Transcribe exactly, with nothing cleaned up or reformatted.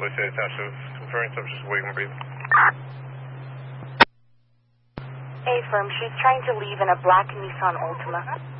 Police Township, confirming subject is waiting breathing. A firm, she's trying to leave in a black Nissan Altima.